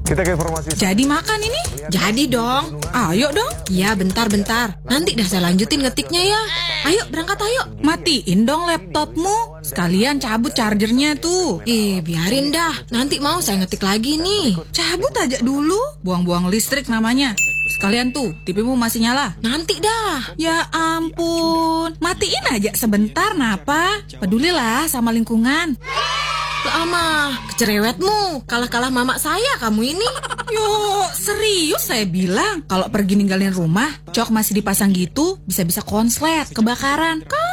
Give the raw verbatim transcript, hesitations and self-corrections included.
Kita ke informasi. Jadi makan ini? Jadi dong. Ayo dong. Ya bentar-bentar. Nanti dah saya lanjutin ngetiknya ya. Ayo berangkat ayo. Matiin dong laptopmu. Sekalian cabut chargernya tuh. Eh biarin dah. Nanti mau saya ngetik lagi nih. Cabut aja dulu. Buang-buang listrik namanya. Sekalian tuh, T V-mu masih nyala. Nanti dah. Ya ampun. Matiin aja sebentar, napa? Pedulilah sama lingkungan. Lama, kecerewetmu. Kalah-kalah mamak saya kamu ini. Yo, serius saya bilang. Kalau pergi ninggalin rumah, cok masih dipasang gitu, bisa-bisa konslet, kebakaran.